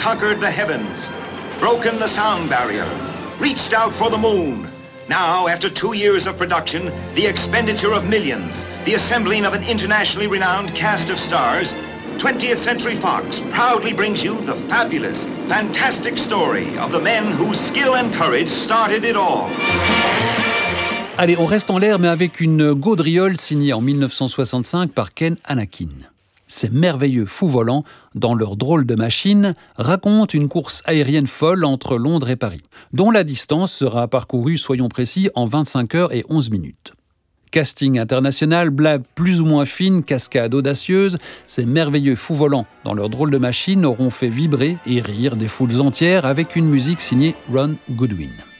conquered the heavens, broken the sound barrier, reached out for the moon. Now, after 2 years of production, the expenditure of millions, the assembling of an internationally renowned cast of stars, 20th Century Fox proudly brings you the fabulous, fantastic story of the men whose skill and courage started it all. Allez, on reste en l'air, mais avec une gaudriole signée en 1965 par Ken Anakin. Ces merveilleux fous volants, dans leur drôle de machine, racontent une course aérienne folle entre Londres et Paris, dont la distance sera parcourue, soyons précis, en 25 heures et 11 minutes. Casting international, blagues plus ou moins fines, cascades audacieuses, ces merveilleux fous volants dans leur drôle de machine auront fait vibrer et rire des foules entières avec une musique signée Ron Goodwin.